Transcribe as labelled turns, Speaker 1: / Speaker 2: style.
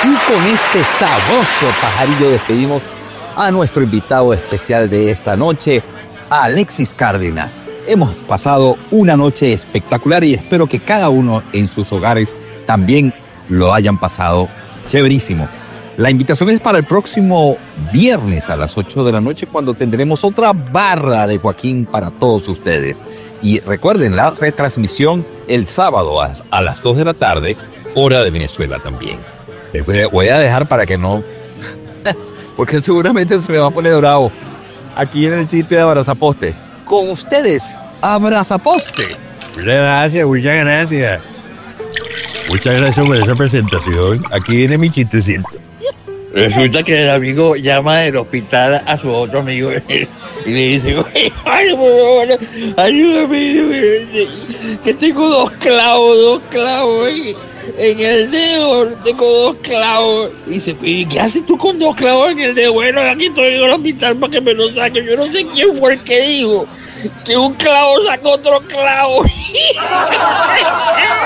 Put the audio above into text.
Speaker 1: Y con este sabroso pajarillo despedimos a nuestro invitado especial de esta noche, a Alexis Cárdenas. Hemos pasado una noche espectacular y espero que cada uno en sus hogares también lo hayan pasado chéverísimo. La invitación es para el próximo viernes a las 8 de la noche, cuando tendremos otra barra de Joaquín para todos ustedes. Y recuerden la retransmisión el sábado a las 2 de la tarde, hora de Venezuela también. Les voy a dejar para que no... porque seguramente se me va a poner bravo. Aquí en el sitio de Abrazaposte. Con ustedes, Abrazaposte.
Speaker 2: Muchas gracias, muchas gracias. Muchas gracias por esa presentación. Aquí viene mi chistecito. Resulta que el amigo llama del hospital a su otro amigo y le dice: ayúdame, que tengo dos clavos en el dedo, tengo dos clavos. Y dice: ¿y qué haces tú con dos clavos en el dedo? Bueno, aquí estoy en el hospital para que me lo saquen. Yo no sé quién fue el que dijo que un clavo sacó otro clavo.